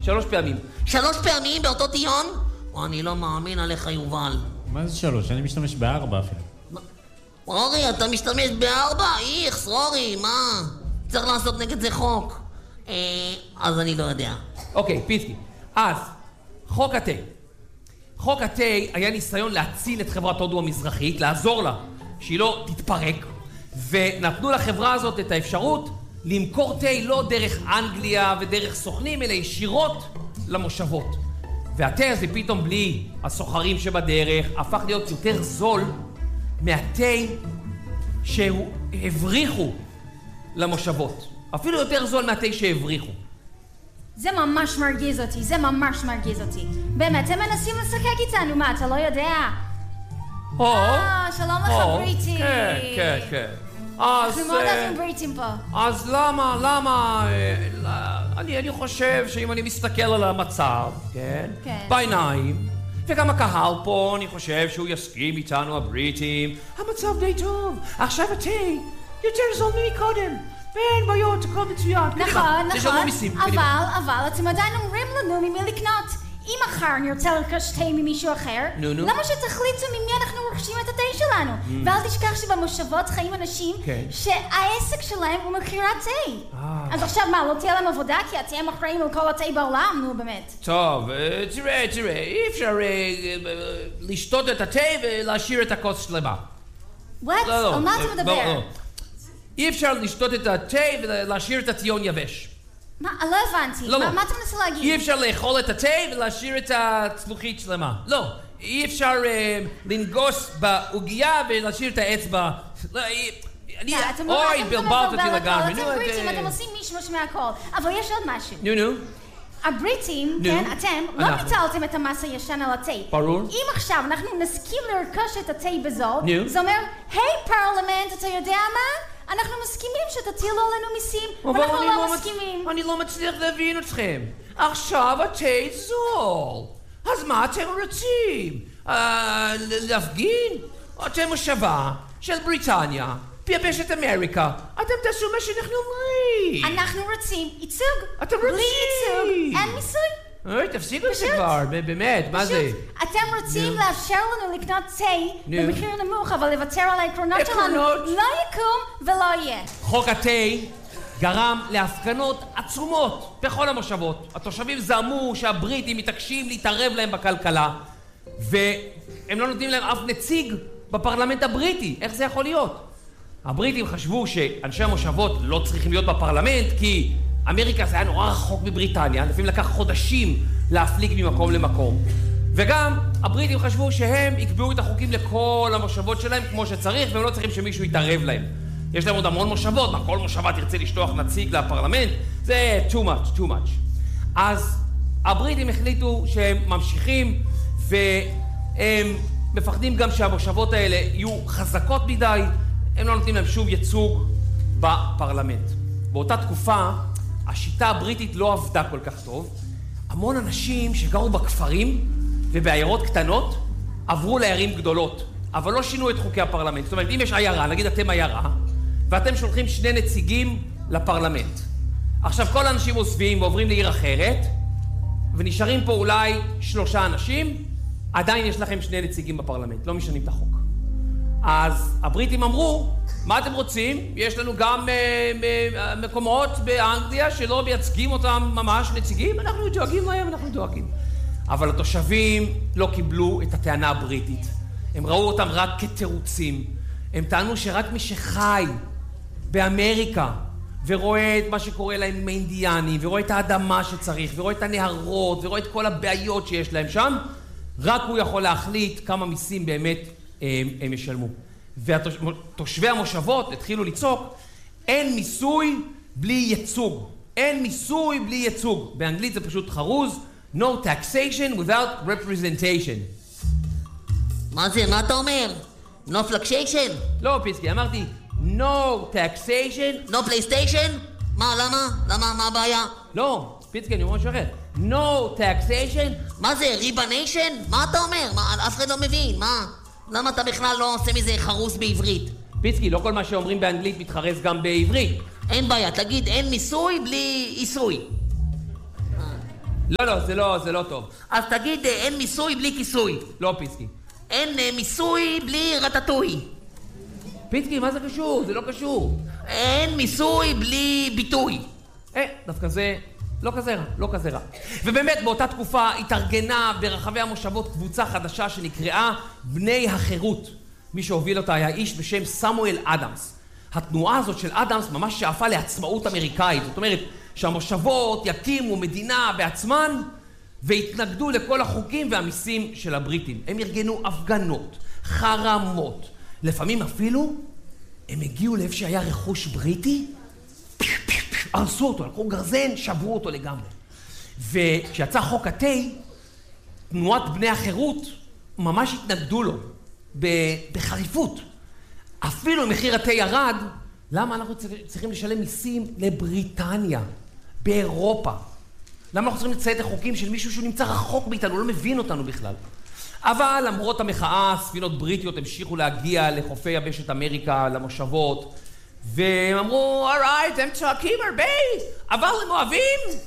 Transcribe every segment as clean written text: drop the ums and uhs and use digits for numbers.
3 פעמים. 3 פעמים באותו דיון? אני לא מאמין עליך, יובל. מה זה 3? אני משתמש ב4 אפילו. רורי, אתה משתמש ב4? איכס, רורי, מה? צריך לעשות נגד זה חוק. אז אני לא יודע. אוקיי, פיצקי. אז, חוק התה. חוק התה היה ניסיון להציל את חברת הודו המזרחית, לעזור לה, שהיא לא תתפרק, ונתנו לחברה הזאת את האפשרות למכור תה לא דרך אנגליה ודרך סוכנים, אלא ישירות למושבות. והתה הזה פתאום בלי הסוחרים שבדרך, הפך להיות יותר זול מהתה שהבריחו למושבות. אפילו יותר זול מהתה שהבריחו. זה ממש מרגיז אותי, זה ממש מרגיז אותי. באמת, הם מנסים לשחק איתנו, מה, אתה לא יודע? שלום לך בריטי. כן, כן. אנחנו מאוד אוהבים בריטים פה. אז למה, אני חושב שאם אני מסתכל על המצב, כן? בעיניים, וגם הקהל פה, אני חושב שהוא יסכים איתנו, הבריטים. המצב די טוב. עכשיו התה יותר זול מקודם. אין בעיות, הכל מצוין. נכון, אבל אתם עדיין אומרים לנו ממי לקנות. אם מחר נרצה לרכוש תה ממישהו אחר, למה שתחליטו ממי אנחנו רוכשים את התה שלנו? ואל תשכח שבמושבות חיים אנשים שהעסק שלהם הוא מכירת תה. אז עכשיו מה, לא תהיה להם עבודה? כי אתם אחראים על כל התה בעולם, נו באמת. טוב, תראה, אי אפשר לשתות את התה ולהשאיר את הכוס שלמה. What? על מה אתה מדבר? אי אפשר לשתות את התה ולהשאיר את הטיון יבש. מה? לא הבנתי. מה אתה מנסה להגיד? אי אפשר לאכול את התה ולהשאיר את הצלוחית שלמה. לא. אי אפשר לנגוס בעוגיה ולהשאיר את האצבע. אוי, בלבלת אותי לגמרי. אתם בריטים, אתם עושים מישמש מהכל. אבל יש עוד משהו. נו. הבריטים, כן, אתם לא ביטלתם את המס הישן על התה. ברור. אם עכשיו אנחנו נסכים לרכוש את התה בזול, זה אומר, היי פרלמנט, אתה יודע מה? אנחנו מסכימים שתטילו עלינו מיסים, ואנחנו לא מסכימים. אני לא מצליח להבין אתכם. עכשיו התה זול. אז מה אתם רוצים? להפגין? אתם מושבה של בריטניה, ביבשת אמריקה. אתם תעשו מה שאנחנו אומרים. אנחנו רוצים ייצוג. אתם רוצים. בלי ייצוג, אין מיסוי. אוי, תפסיקו את זה כבר, באמת, מה זה? אתם רוצים לאפשר לנו לקנות תה במחיר נמוך, אבל לוותר על העקרונות שלנו, לא יקום ולא יהיה. חוק התה גרם להפגנות עצומות בכל המושבות. התושבים זעמו שהבריטים מתעקשים להתערב להם בכלכלה, והם לא נותנים להם אף נציג בפרלמנט הבריטי. איך זה יכול להיות? הבריטים חשבו שאנשי המושבות לא צריכים להיות בפרלמנט, כי אמריקה זה היה נורא רחוק מבריטניה, לפעמים לקח חודשים להפליג ממקום למקום. וגם הבריטים חשבו שהם יקבעו את החוקים לכל המושבות שלהם כמו שצריך, והם לא צריכים שמישהו יתערב להם. יש להם עוד המון מושבות, מה כל מושבה תרצה לשלוח נציג לפרלמנט? זה too much. אז הבריטים החליטו שהם ממשיכים, והם מפחדים גם שהמושבות האלה יהיו חזקות מדי, הם לא נותנים להם שום ייצוג בפרלמנט. באותה תקופה, השיטה הבריטית לא עבדה כל כך טוב. המון אנשים שגרו בכפרים ובעיירות קטנות עברו לערים גדולות, אבל לא שינו את חוקי הפרלמנט. זאת אומרת, אם יש עיירה, נגיד אתם עיירה, ואתם שולחים 2 נציגים לפרלמנט. עכשיו כל האנשים עוזבים ועוברים לעיר אחרת, ונשארים פה אולי 3 אנשים, עדיין יש לכם 2 נציגים בפרלמנט, לא משנים את החוק. אז הבריטים אמרו, מה אתם רוצים? יש לנו גם מקומות באנגליה שלא מייצגים אותם ממש נציגים, אנחנו דואגים. אבל התושבים לא קיבלו את הטענה הבריטית. הם ראו אותם רק כתירוצים. הם טענו שרק מי שחי באמריקה ורואה את מה שקורה להם עם האינדיאנים, ורואה את האדמה שצריך, ורואה את הנהרות, ורואה את כל הבעיות שיש להם שם, רק הוא יכול להחליט כמה מיסים באמת הם ישלמו. ותושבי המושבות התחילו לצעוק, אין מיסוי בלי ייצוג. אין מיסוי בלי ייצוג. באנגלית זה פשוט חרוז, no taxation without representation. מה זה? מה אתה אומר? No fluctuation? לא, פיסקי, אמרתי no taxation. No PlayStation? מה, למה? מה הבעיה? לא, פיסקי, אני אומר משהו אחר. no taxation. מה זה? ריבניישן? מה אתה אומר? אף אחד לא מבין, מה? למה אתה בכלל לא עושה מזה חרוס בעברית? פיצקי, לא כל מה שאומרים באנגלית מתחרז גם בעברית. אין בעיה, תגיד, אין מיסוי בלי עיסוי. לא, זה לא טוב. אז תגיד, אין מיסוי בלי כיסוי. לא, פיצקי. אין מיסוי בלי רטטוי. פיצקי, מה זה קשור? זה לא קשור. אין מיסוי בלי ביטוי. דווקא זה לא כזה רע. ובאמת, באותה תקופה התארגנה ברחבי המושבות קבוצה חדשה שנקראה בני החירות. מי שהוביל אותה היה איש בשם סמואל אדמס. התנועה הזאת של אדמס ממש שאפה לעצמאות אמריקאית. זאת אומרת, שהמושבות יקימו מדינה בעצמן והתנגדו לכל החוקים והמיסים של הבריטים. הם ארגנו הפגנות, חרמות. לפעמים אפילו הם הגיעו לאיפה שהיה רכוש בריטי, הרסו אותו, לקחו גרזן, שברו אותו לגמרי. וכשיצא חוק התה, תנועת בני החירות ממש התנגדו לו בחריפות. אפילו מחיר התה ירד, למה אנחנו צריכים לשלם מיסים לבריטניה, באירופה? למה אנחנו צריכים לציית לחוקים של מישהו שהוא נמצא רחוק מאיתנו, הוא לא מבין אותנו בכלל? אבל למרות המחאה, ספינות בריטיות המשיכו להגיע לחופי יבשת אמריקה, למושבות, והם אמרו, alright, הם צועקים הרבה, אבל הם אוהבים?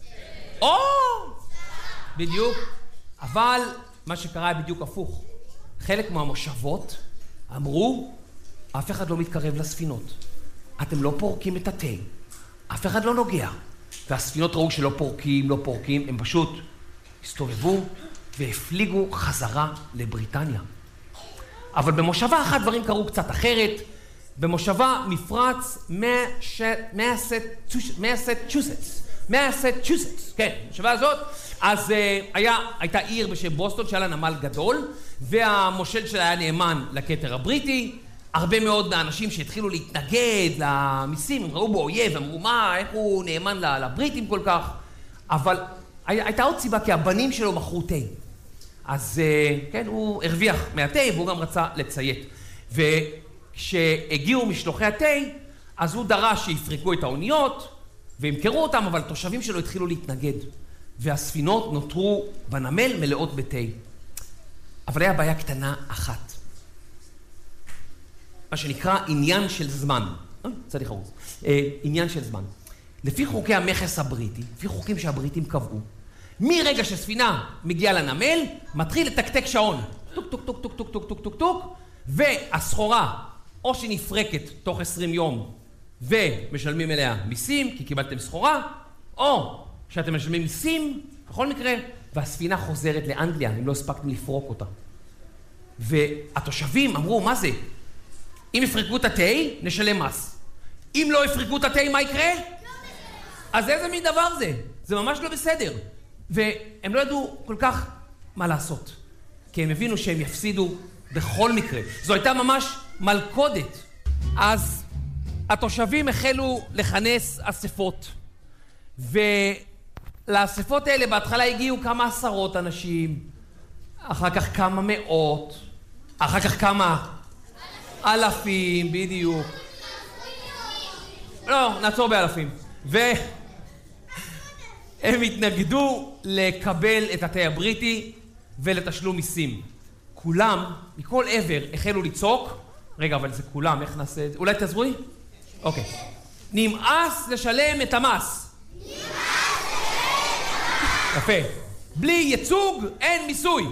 בדיוק. אבל מה שקרה היה בדיוק הפוך. חלק מהמושבות אמרו, אף אחד לא מתקרב לספינות. אתם לא פורקים את התה. אף אחד לא נוגע. והספינות ראו שלא פורקים, הם פשוט הסתובבו והפליגו חזרה לבריטניה. אבל במושבה אחת דברים קרו קצת אחרת. במושבה מפרץ מסצ'וסטס, כן, במושבה הזאת. אז הייתה עיר בשם בוסטון שהיה לה נמל גדול, והמושל שלה היה נאמן לכתר הבריטי. הרבה מאוד מהאנשים שהתחילו להתנגד למיסים, הם ראו בו אויב, אמרו מה, איך הוא נאמן לבריטים כל כך. אבל הייתה עוד סיבה, כי הבנים שלו מכרו תה. אז כן, הוא הרוויח מהתה, והוא גם רצה לציית. וכשהגיעו משלוחי התה, אז הוא דרש שיפרקו את האוניות, והמכרו אותם, אבל תושבים שלו התחילו להתנגד. והספינות נותרו בנמל מלאות בתה. אבל היה בעיה קטנה אחת. מה שנקרא עניין של זמן. צדיק חרוז. עניין של זמן. לפי חוקי המכס הבריטי, לפי חוקים שהבריטים קבעו, מרגע שספינה מגיעה לנמל, מתחיל לתקתק שעון. טוק, טוק, טוק, טוק, טוק, טוק, טוק, טוק, טוק, והסחורה, או שנפרקת תוך 20 יום, ומשלמים אליה מיסים, כי קיבלתם סחורה, או שאתם משלמים מיסים, בכל מקרה, והספינה חוזרת לאנגליה, אם לא הספקתם לפרוק אותה. והתושבים אמרו, מה זה? אם יפרקו את התה, נשלם מס. אם לא יפרקו את התה, מה יקרה? אז איזה מין דבר זה? זה ממש לא בסדר. והם לא ידעו כל כך מה לעשות. כי הם הבינו שהם יפסידו בכל מקרה. זו הייתה ממש מלכודת. אז התושבים החלו לכנס אספות. ולאספות האלה בהתחלה הגיעו כמה עשרות אנשים, אחר כך כמה מאות, אחר כך כמה אלפים, בדיוק. לא, נעצור באלפים. והם התנגדו לקבל את התה הבריטי ולתשלום מיסים. כולם, מכל עבר, החלו לצעוק. רגע, אבל זה כולם, איך נעשה את זה? אולי תעזרו לי? אוקיי. נמאס לשלם את המס. יפה. בלי ייצוג אין מיסוי.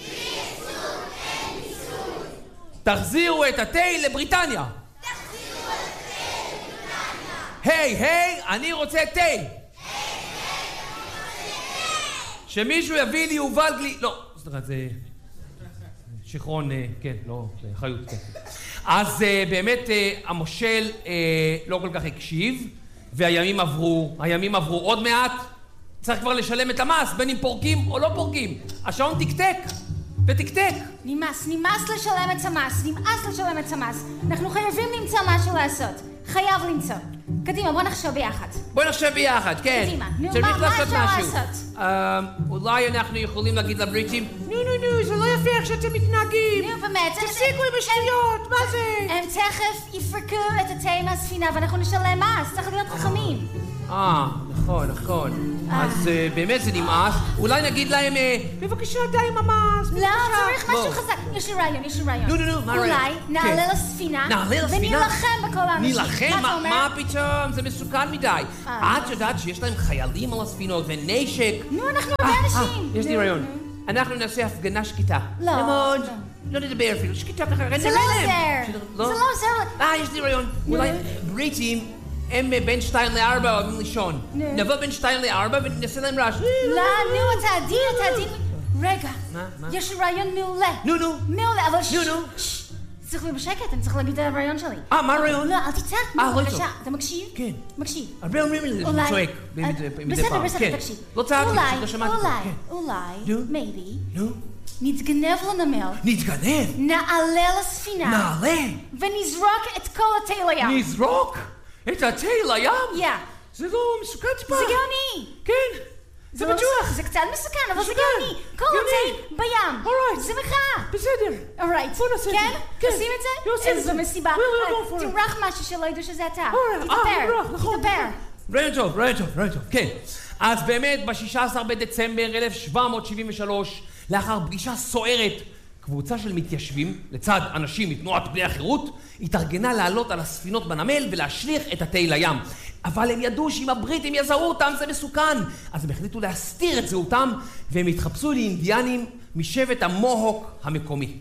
תחזירו את התה לבריטניה. היי, אני רוצה תה. שמישהו יביא לי יובל גלי... לא, סליחה, זה... שכרון, כן, לא, זה חיות, כן. אז באמת המושל לא כל כך הקשיב, והימים עברו עוד מעט. צריך כבר לשלם את המס, בין אם פורקים או לא פורקים. השעון תקתק, ותקתק. נמאס לשלם את המס. אנחנו חייבים למצוא משהו לעשות. חייב למצוא. קדימה, בוא נחשוב ביחד. כן. קדימה, נו, מה אפשר לעשות? אולי אנחנו יכולים להגיד לבריטים, נו, זה לא יפה איך שאתם מתנהגים. נו, באמת. תפסיקו עם השטויות, מה זה? הם תכף יפרקו את התה מהספינה ואנחנו נשלם מס. צריך להיות חכמים. נכון. נכון. אז באמת זה נמאס. אולי נגיד להם, בבקשה די עם המס. לא, צריך משהו חזק. יש לי רעיון. נו, מה הרעיון? אולי נעלה לספינה. ונילחם בכל האנשים. נילחם? מה פתאום? זה מסוכן מדי. את יודעת שיש להם חיילים על הספינות ונשק. נו, אנחנו הרבה אנשים. יש לי רעיון. אנחנו נעשה הפגנה שקטה. לא. לא נדבר אפילו, שקטה ככה. זה לא עוזר. יש לי רעיון. אולי בריטים הם בין 2 ל-4 אוהבים לישון. נבוא בין 2 ל-4 ונעשה להם רעש. לא, אתה עדין. רגע, יש לי רעיון מעולה. נו. מעולה, אבל צריך להיות בשקט, אני צריך להגיד את הרעיון שלי. מה הרעיון? לא, אל תצעק, בבקשה. אתה מקשיב? כן. מקשיב. הרבה אומרים לי שאני צועק מדי פעם. בסדר, תקשיב. לא צעקתי, פשוט לא שמעתי. אולי, maybe, נתגנב לנמל. נתגנב? נעלה לספינה. נעלה? ונזרוק את כל התה לים. נזרוק? את התה לים? זה לא מסוכן טיפה. זה גאוני. כן. זה בטוח. זה קצת מסוכן, אבל זה גאוני. כל התה בים. זה מחאה. בסדר. בוא נעשה את זה. כן? עושים את זה? איזו מסיבה. תמרח משהו שלא ידעו שזה אתה. תתאפר. רעיון טוב. כן. אז באמת, ב-16 בדצמבר 1773, לאחר פגישה סוערת, קבוצה של מתיישבים, לצד אנשים מתנועת בני החירות, התארגנה לעלות על הספינות בנמל ולהשליך את התה לים. אבל הם ידעו שאם הבריטים יזהו אותם זה מסוכן. אז הם החליטו להסתיר את זהותם, והם התחפשו לאינדיאנים משבט המוהוק המקומי.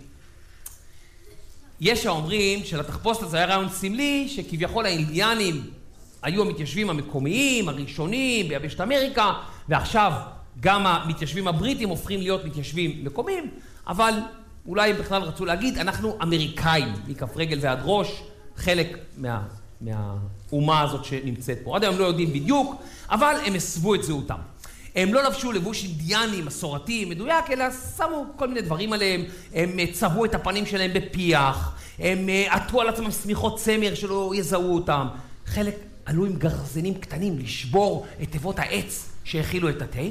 יש האומרים שלתחפושת הזה היה רעיון סמלי, שכביכול האינדיאנים היו המתיישבים המקומיים, הראשונים ביבשת אמריקה, ועכשיו גם המתיישבים הבריטים הופכים להיות מתיישבים מקומיים, אבל אולי הם בכלל רצו להגיד, אנחנו אמריקאים, מכף רגל ועד ראש, חלק מהאומה הזאת שנמצאת פה. עד היום לא יודעים בדיוק, אבל הם הסבו את זהותם. הם לא לבשו לבוש אינדיאני, מסורתי, מדויק, אלא שמו כל מיני דברים עליהם, הם צבעו את הפנים שלהם בפיח, הם עטו על עצמם סמיכות צמר שלא יזהו אותם. חלק עלו עם גרזנים קטנים לשבור את תיבות העץ שהכילו את התה,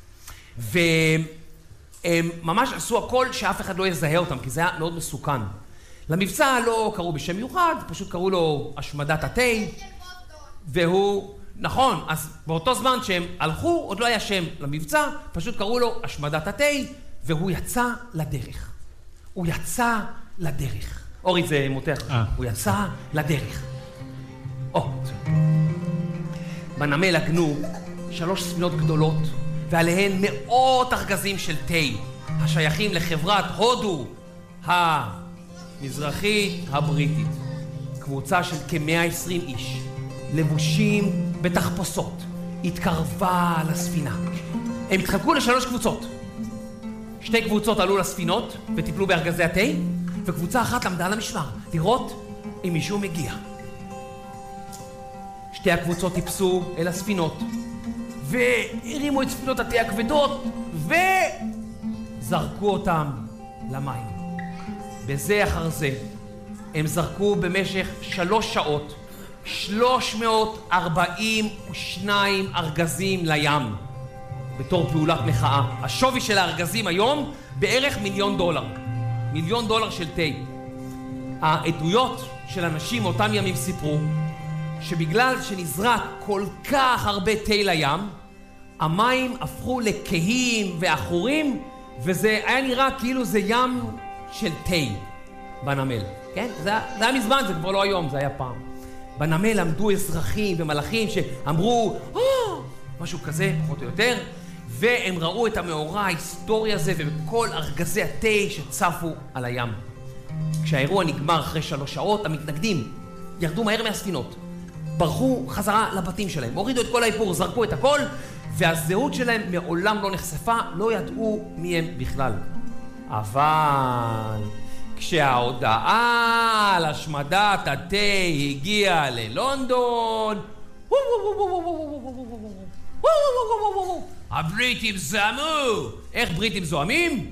והם ממש עשו הכל שאף אחד לא יזהה אותם, כי זה היה מאוד מסוכן. למבצע לא קראו בשם מיוחד, פשוט קראו לו השמדת התה, והוא, נכון, אז באותו זמן שהם הלכו, עוד לא היה שם למבצע, פשוט קראו לו השמדת התה, והוא יצא לדרך. אורי, זה מותח. הוא יצא לדרך. בנמל עגנו 3 ספינות גדולות, ועליהן מאות ארגזים של תה, השייכים לחברת הודו המזרחית הבריטית. קבוצה של כ-120 איש, לבושים בתחפושות, התקרבה לספינה. הם התחלקו ל3 קבוצות. 2 קבוצות עלו לספינות וטיפלו בארגזי התה, וקבוצה אחת למדה על המשמר, לראות אם מישהו מגיע. 2 הקבוצות טיפסו אל הספינות, והרימו את ספינות התה הכבדות, וזרקו אותם למים. בזה אחר זה, הם זרקו במשך 3 שעות, 342 ארגזים לים, בתור פעולת מחאה. השווי של הארגזים היום בערך $1,000,000. $1,000,000 של תה. העדויות של אנשים מאותם ימים סיפרו, שבגלל שנזרק כל כך הרבה תה לים, המים הפכו לכהים ועכורים, וזה היה נראה כאילו זה ים של תה בנמל. כן? זה היה מזמן, זה כבר לא היום, זה היה פעם. בנמל עמדו אזרחים ומלאכים שאמרו, משהו כזה, פחות או יותר, והם ראו את המאורע ההיסטורי הזה וכל ארגזי התה שצפו על הים. כשהאירוע נגמר אחרי 3 שעות, המתנגדים ירדו מהר מהספינות, ברחו חזרה לבתים שלהם, הורידו את כל האיפור, זרקו את הכל, והזהות שלהם מעולם לא נחשפה, לא ידעו מי הם בכלל. אבל כשההודעה על השמדת התה הגיעה ללונדון, הבריטים זעמו. איך בריטים זועמים?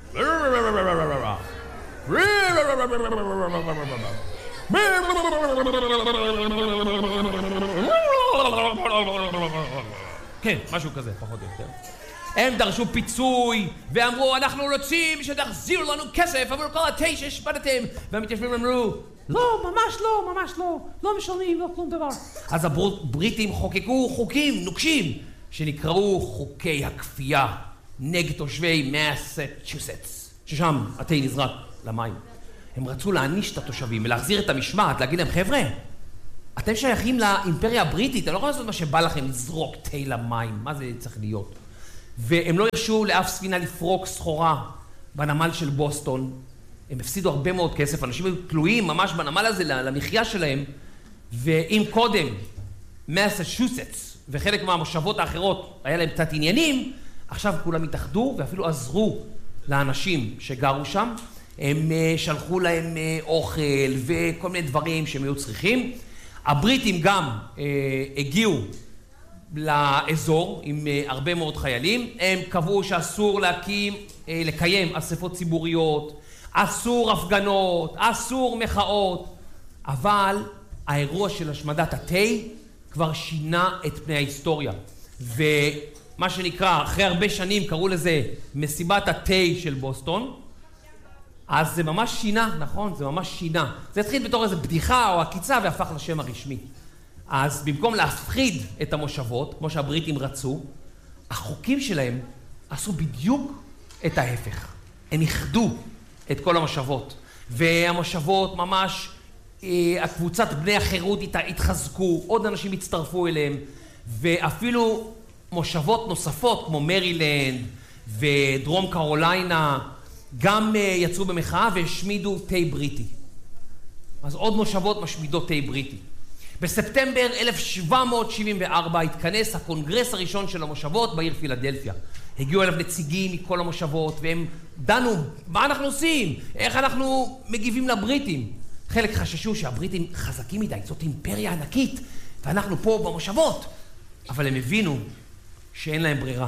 כן, משהו כזה, פחות או יותר. הם דרשו פיצוי, ואמרו, אנחנו רוצים שתחזירו לנו כסף עבור כל התה שהשמדתם. והמתיישבים אמרו, לא, ממש לא, ממש לא. לא משלמים, לא כלום דבר. אז הבריטים חוקקו חוקים נוקשים, שנקראו חוקי הכפייה נגד תושבי מסצ'וסטס, ששם התה נזרק למים. הם רצו להעניש את התושבים ולהחזיר את המשמעת, להגיד להם, חבר'ה, אתם שייכים לאימפריה הבריטית, אתם לא יכולים לעשות מה שבא לכם, לזרוק תה למים, מה זה צריך להיות? והם לא הרשו לאף ספינה לפרוק סחורה בנמל של בוסטון, הם הפסידו הרבה מאוד כסף, אנשים היו תלויים ממש בנמל הזה למחיה שלהם, ואם קודם מסצ'וסטס וחלק מהמושבות האחרות היה להם קצת עניינים, עכשיו כולם התאחדו ואפילו עזרו לאנשים שגרו שם, הם שלחו להם אוכל וכל מיני דברים שהם היו צריכים. הבריטים גם הגיעו לאזור עם הרבה מאוד חיילים, הם קבעו שאסור לקיים אספות ציבוריות, אסור הפגנות, אסור מחאות, אבל האירוע של השמדת התה כבר שינה את פני ההיסטוריה. ומה שנקרא, אחרי הרבה שנים קראו לזה מסיבת התה של בוסטון, אז זה ממש שינה, נכון? זה ממש שינה. זה התחיל בתור איזו בדיחה או עקיצה והפך לשם הרשמי. אז במקום להפחיד את המושבות, כמו שהבריטים רצו, החוקים שלהם עשו בדיוק את ההפך. הם איחדו את כל המושבות. והמושבות ממש, הקבוצת בני החירות התחזקו, עוד אנשים הצטרפו אליהם, ואפילו מושבות נוספות כמו מרילנד ודרום קרוליינה, גם יצאו במחאה והשמידו תה בריטי. אז עוד מושבות משמידות תה בריטי. בספטמבר 1774 התכנס הקונגרס הראשון של המושבות בעיר פילדלפיה. הגיעו אליו נציגים מכל המושבות והם דנו מה אנחנו עושים, איך אנחנו מגיבים לבריטים. חלק חששו שהבריטים חזקים מדי, זאת אימפריה ענקית ואנחנו פה במושבות. אבל הם הבינו שאין להם ברירה.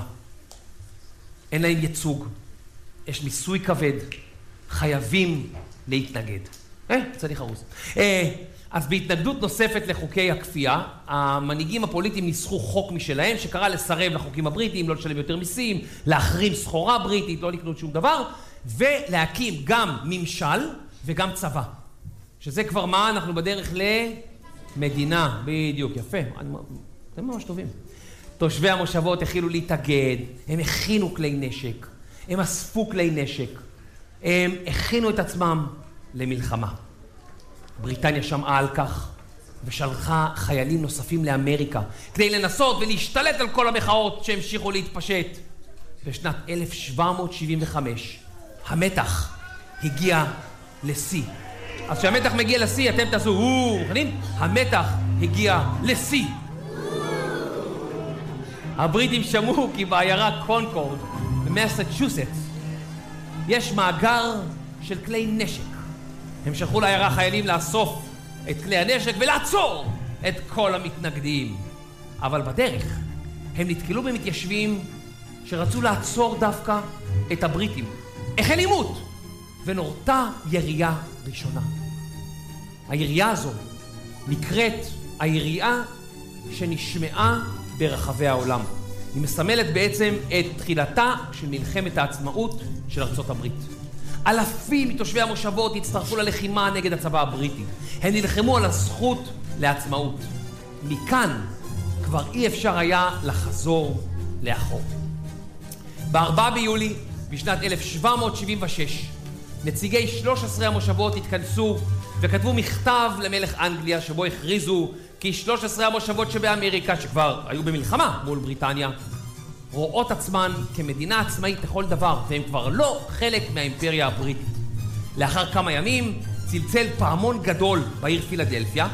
אין להם ייצוג. יש מיסוי כבד, חייבים להתנגד. צדיק חרוס. אז בהתנגדות נוספת לחוקי הכפייה, המנהיגים הפוליטיים ניסחו חוק משלהם, שקרא לסרב לחוקים הבריטיים, לא לשלם יותר מיסים, להחרים סחורה בריטית, לא לקנות שום דבר, ולהקים גם ממשל וגם צבא. שזה כבר מה? אנחנו בדרך למדינה. בדיוק, יפה. אתם ממש טובים. תושבי המושבות החלו להתאגד, הם הכינו כלי נשק. הם אספו כלי נשק, הם הכינו את עצמם למלחמה. בריטניה שמעה על כך ושלחה חיילים נוספים לאמריקה כדי לנסות ולהשתלט על כל המחאות שהמשיכו להתפשט. בשנת 1775 המתח הגיע לשיא. אז כשהמתח מגיע לשיא אתם תעשו מוכנים? המתח הגיע לשיא. הבריטים שמעו כי בעיירה קונקורד במסצ'וסטס יש מאגר של כלי נשק. הם שלחו לעיירה חיילים לאסוף את כלי הנשק ולעצור את כל המתנגדים. אבל בדרך הם נתקלו במתיישבים שרצו לעצור דווקא את הבריטים. החל עימות ונורתה ירייה ראשונה. הירייה הזו נקראת הירייה שנשמעה ברחבי העולם. היא מסמלת בעצם את תחילתה של מלחמת העצמאות של ארצות הברית. אלפים מתושבי המושבות הצטרפו ללחימה נגד הצבא הבריטי. הם נלחמו על הזכות לעצמאות. מכאן כבר אי אפשר היה לחזור לאחור. ב-4 ביולי בשנת 1776 נציגי 13 המושבות התכנסו וכתבו מכתב למלך אנגליה שבו הכריזו כי 13 המושבות שבאמריקה שכבר היו במלחמה מול בריטניה רואות עצמן כמדינה עצמאית לכל דבר והם כבר לא חלק מהאימפריה הבריטית. לאחר כמה ימים צלצל פעמון גדול בעיר פילדלפיה.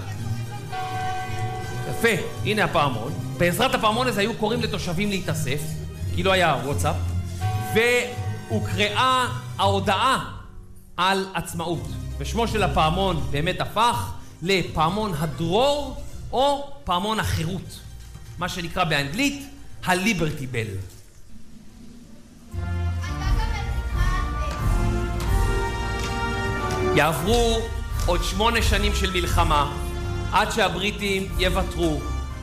יפה, הנה הפעמון. בעזרת הפעמון הזה היו קוראים לתושבים להתאסף כי לא היה וואטסאפ והוקראה ההודעה על עצמאות ושמו של הפעמון באמת הפך לפעמון הדרור או פעמון החירות, מה שנקרא באנגלית הליברטי בל. יעברו עוד 8 שנים של מלחמה עד שהבריטים יוותרו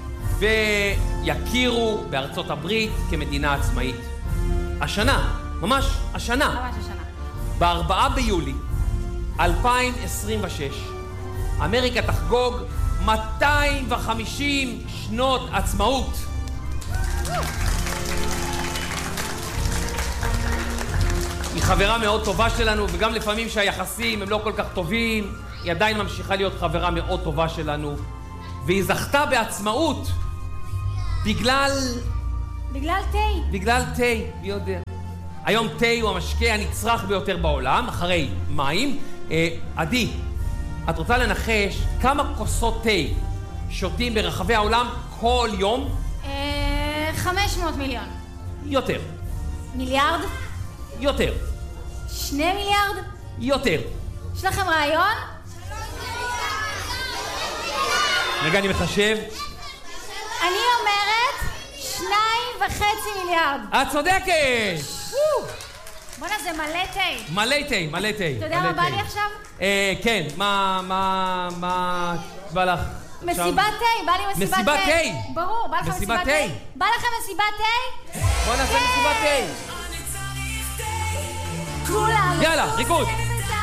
ויכירו בארצות הברית כמדינה עצמאית. השנה, ממש השנה, ב-4 ביולי 2026 אמריקה תחגוג 250 שנות עצמאות. היא חברה מאוד טובה שלנו, וגם לפעמים שהיחסים הם לא כל כך טובים, היא עדיין ממשיכה להיות חברה מאוד טובה שלנו, והיא זכתה בעצמאות בגלל תה. בגלל תה, מי יודע. היום תה הוא המשקה הנצרך ביותר בעולם, אחרי מים. עדי, את רוצה לנחש כמה כוסות תה שותים ברחבי העולם כל יום? 500 מיליון. יותר. מיליארד? יותר. 2 מיליארד? יותר. יש לכם רעיון? רגע, אני מחשב. אני אומרת 2.5 מיליארד. את צודקת! בוא'נה, זה מלא תה. מלא תה, מלא תה. אתה יודע מה בא לי עכשיו? כן, מה בא לך? מסיבת תה, בא לי מסיבת תה. מסיבת תה? ברור, בא לך מסיבת תה? בא לכם מסיבת תה? בוא נעשה מסיבת תה. כולם. יאללה, ריקוד.